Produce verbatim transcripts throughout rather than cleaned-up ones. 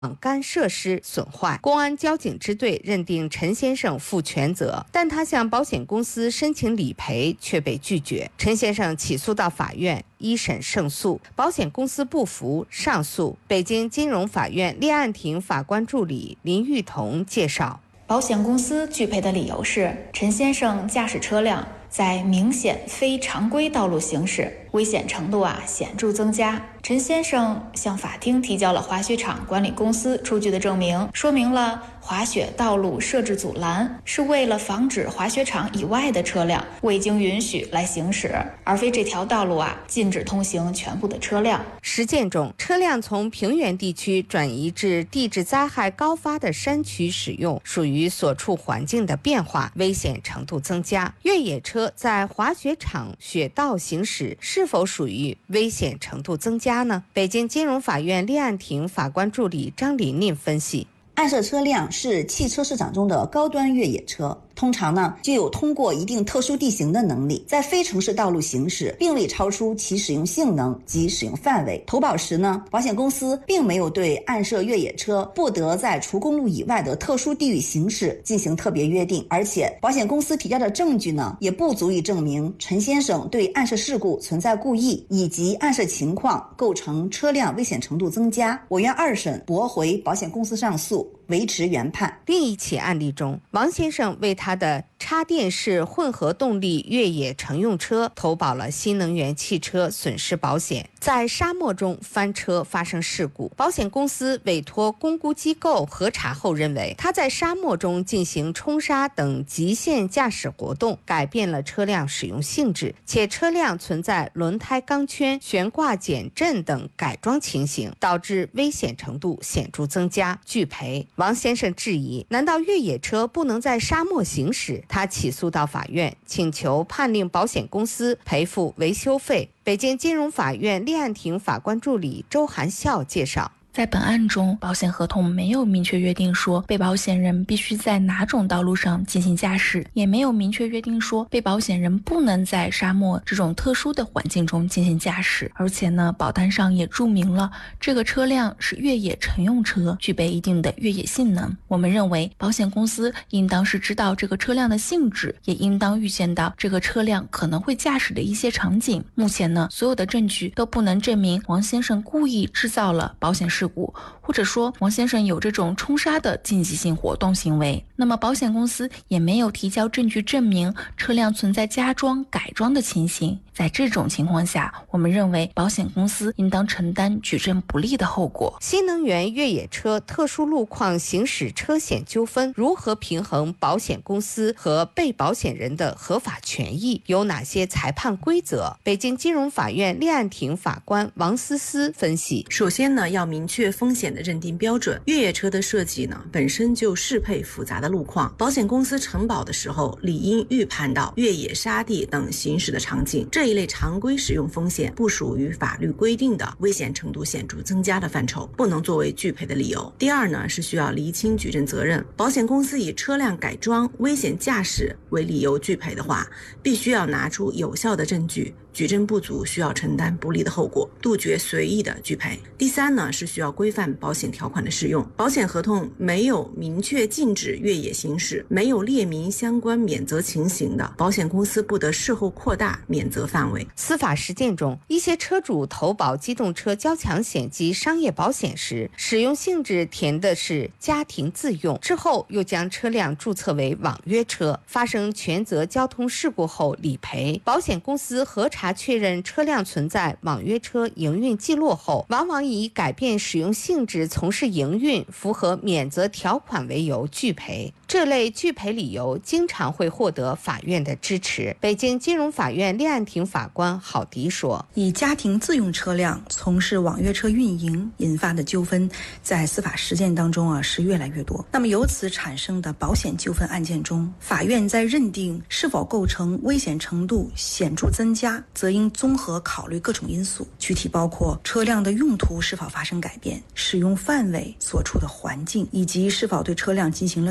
干设施损坏，公安交警支队认定陈先生负全责，但他向保险公司申请理赔却被拒绝。陈先生起诉到法院，一审胜诉，保险公司不服上诉。北京金融法院立案庭法官助理林玉彤介绍， 保险公司拒赔的理由是陈先生驾驶车辆在明显非常规道路行驶，危险程度啊显著增加。陈先生向法庭提交了滑雪场管理公司出具的证明，说明了滑雪道路设置阻拦是为了防止滑雪场以外的车辆未经允许来行驶，而非这条道路啊禁止通行全部的车辆。 实践中，车辆从平原地区转移至地质灾害高发的山区使用，属于所处环境的变化，危险程度增加。越野车在滑雪场雪道行驶是否属于危险程度增加呢？北京金融法院立案庭法官助理张琳琳分析， 暗设车辆是汽车市场中的高端越野车，通常呢具有通过一定特殊地形的能力，在非城市道路行驶，并未超出其使用性能及使用范围。投保时呢，保险公司并没有对暗设越野车不得在除公路以外的特殊地域行驶进行特别约定，而且保险公司提交的证据呢，也不足以证明陈先生对暗设事故存在故意，以及暗设情况构成车辆危险程度增加。我院二审驳回保险公司上诉，维持原判。 另一起案例中，王先生为他的插电式混合动力越野乘用车投保了新能源汽车损失保险，在沙漠中翻车发生事故，保险公司委托公估机构核查后认为，他在沙漠中进行冲沙等极限驾驶活动，改变了车辆使用性质，且车辆存在轮胎钢圈、悬挂减震等改装情形，导致危险程度显著增加，拒赔。王先生质疑，难道越野车不能在沙漠行驶？他起诉到法院，请求判令保险公司赔付维修费。北京金融法院立案庭法官助理周涵笑介绍， 在本案中，保险合同没有明确约定说被保险人必须在哪种道路上进行驾驶，也没有明确约定说被保险人不能在沙漠这种特殊的环境中进行驾驶。而且呢，保单上也注明了这个车辆是越野乘用车，具备一定的越野性能。我们认为，保险公司应当是知道这个车辆的性质，也应当预见到这个车辆可能会驾驶的一些场景。目前呢，所有的证据都不能证明王先生故意制造了保险事故，或者说王先生有这种冲沙的禁忌性活动行为。那么保险公司也没有提交证据证明车辆存在加装改装的情形。在这种情况下，我们认为保险公司应当承担举证不利的后果。 新能源越野车特殊路况行驶车险纠纷如何平衡保险公司和被保险人的合法权益？有哪些裁判规则？北京金融法院立案庭法官王思思分析， 首先呢，要明确风险的认定标准。越野车的设计呢，本身就适配复杂的路况，保险公司承保的时候理应预判到越野沙地等行驶的场景，这一类常规使用风险不属于法律规定的危险程度显著增加的范畴，不能作为拒赔的理由。第二呢，是需要厘清举证责任。保险公司以车辆改装、危险驾驶为理由拒赔的话，必须要拿出有效的证据，举证不足需要承担不利的后果，杜绝随意的拒赔。第三呢，是需要规范保险条款的适用。保险合同没有明确禁止越野行驶，没有列明相关免责情形的，保险公司不得事后扩大免责范围。 司法实践中，一些车主投保机动车交强险及商业保险时，使用性质填的是家庭自用，之后又将车辆注册为网约车，发生全责交通事故后理赔，保险公司核查确认车辆存在网约车营运记录后，往往以改变使用性质从事营运符合免责条款为由拒赔。这类拒赔理由经常会获得法院的支持。北京金融法院立案庭法官郝迪说， 以家庭自用车辆从事网约车运营引发的纠纷在司法实践当中啊是越来越多。那么由此产生的保险纠纷案件中，法院在认定是否构成危险程度显著增加，则应综合考虑各种因素，具体包括车辆的用途是否发生改变、使用范围、所处的环境，以及是否对车辆进行了改装，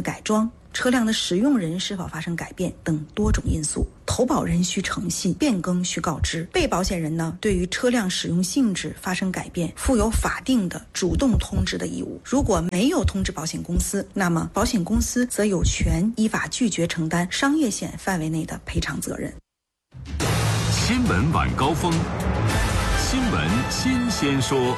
车辆的使用人是否发生改变等多种因素。投保人需诚信，变更需告知。被保险人呢，对于车辆使用性质发生改变，负有法定的主动通知的义务。如果没有通知保险公司，那么保险公司则有权依法拒绝承担商业险范围内的赔偿责任。 新闻晚高峰，新闻新鲜说。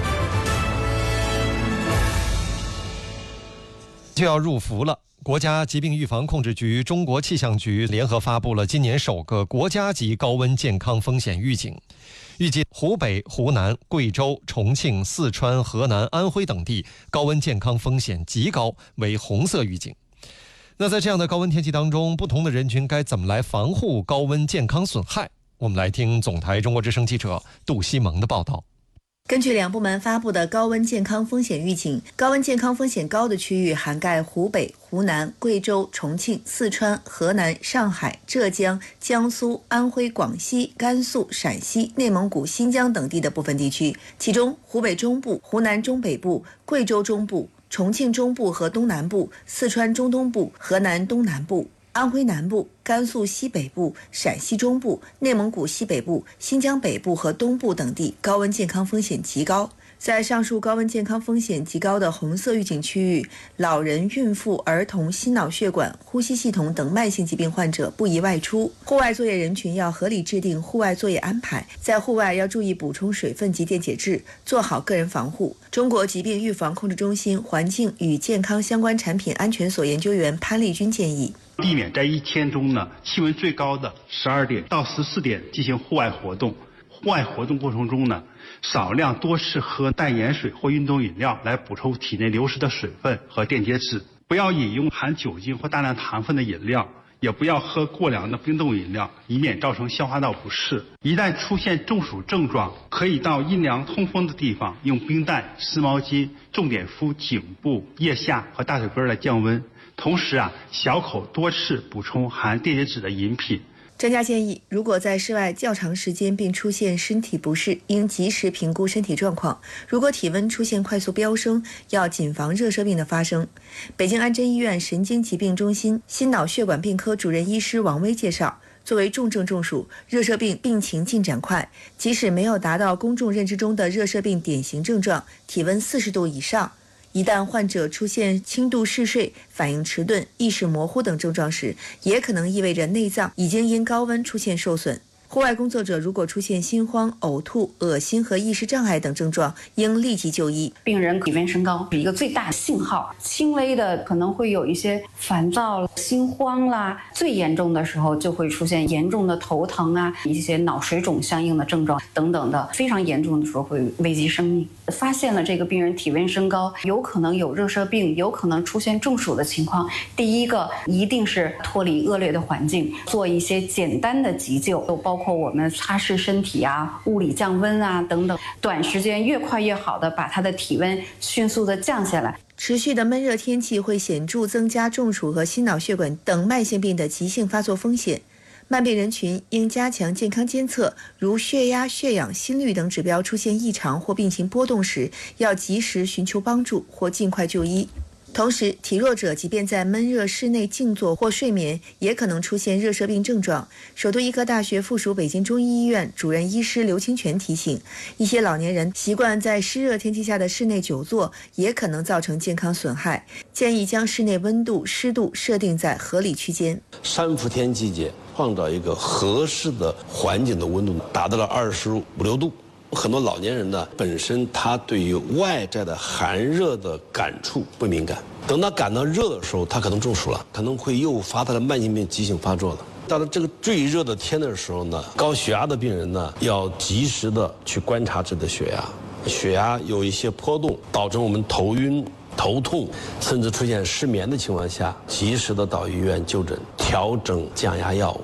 就要入伏了。国家疾病预防控制局、中国气象局联合发布了今年首个国家级高温健康风险预警，预计湖北、湖南、贵州、重庆、四川、河南、安徽等地高温健康风险极高，为红色预警。那在这样的高温天气当中，不同的人群该怎么来防护高温健康损害？我们来听总台中国之声记者杜西蒙的报道。 根据两部门发布的高温健康风险预警，高温健康风险高的区域涵盖湖北、湖南、贵州、重庆、四川、河南、上海、浙江、江苏、安徽、广西、甘肃、陕西、内蒙古、新疆等地的部分地区，其中湖北中部、湖南中北部、贵州中部、重庆中部和东南部、四川中东部、河南东南部、安徽南部、甘肃西北部、陕西中部、内蒙古西北部、新疆北部和东部等地高温健康风险极高。在上述高温健康风险极高的红色预警区域，老人、孕妇、儿童、心脑血管、呼吸系统等慢性疾病患者不宜外出。户外作业人群要合理制定户外作业安排，在户外要注意补充水分及电解质，做好个人防护。中国疾病预防控制中心环境与健康相关产品安全所研究员潘丽君建议， 避免在一天中呢气温最高的十二点到十四点进行户外活动。户外活动过程中呢，少量多次喝淡盐水或运动饮料来补充体内流失的水分和电解质。不要饮用含酒精或大量糖分的饮料，也不要喝过凉的冰冻饮料，以免造成消化道不适。一旦出现中暑症状，可以到阴凉通风的地方用冰袋、湿毛巾重点敷颈部、腋下和大腿根来降温。同时啊，小口多次补充含电解质的饮品。 专家建议，如果在室外较长时间并出现身体不适，应及时评估身体状况。如果体温出现快速飙升，要谨防热射病的发生。北京安贞医院神经疾病中心心脑血管病科主任医师王威介绍，作为重症中暑，热射病病情进展快，即使没有达到公众认知中的热射病典型症状，体温四十度以上，一旦患者出现轻度嗜睡、反应迟钝、意识模糊等症状时，也可能意味着内脏已经因高温出现受损。户外工作者如果出现心慌、呕吐、恶心和意识障碍等症状，应立即就医。 病人体温升高是一个最大的信号，轻微的可能会有一些烦躁、心慌啦，最严重的时候就会出现严重的头疼啊，一些脑水肿相应的症状等等的，非常严重的时候会危及生命。发现了这个病人体温升高，有可能有热射病，有可能出现中暑的情况，第一个一定是脱离恶劣的环境，做一些简单的急救，包括我们擦拭身体啊、物理降温啊等等，短时间越快越好的把他的体温迅速的降下来。 持续的闷热天气会显著增加中暑和心脑血管等慢性病的急性发作风险。慢病人群应加强健康监测，如血压、血氧、心率等指标出现异常或病情波动时，要及时寻求帮助或尽快就医。同时，体弱者即便在闷热室内静坐或睡眠，也可能出现热射病症状。首都医科大学附属北京中医医院主任医师刘清泉提醒，一些老年人习惯在湿热天气下的室内久坐，也可能造成健康损害，建议将室内温度、湿度设定在合理区间。 三伏天季节，创造一个合适的环境的温度达到了二十五六度。很多老年人呢，本身他对于外在的寒热的感触不敏感，等他感到热的时候，他可能中暑了，可能会诱发他的慢性病急性发作了。到了这个最热的天的时候呢，高血压的病人呢，要及时的去观察自己的血压，血压有一些波动，导致我们头晕、头痛，甚至出现失眠的情况下，及时的到医院就诊，调整降压药物。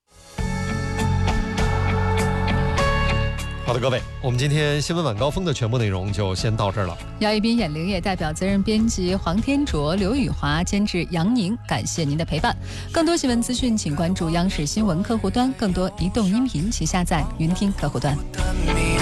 好的，各位，我们今天新闻晚高峰的全部内容就先到这儿了。 姚一斌、眼灵也代表责任编辑黄天卓、刘宇华，监制杨宁，感谢您的陪伴。更多新闻资讯，请关注央视新闻客户端，更多移动音频，请下载云听客户端。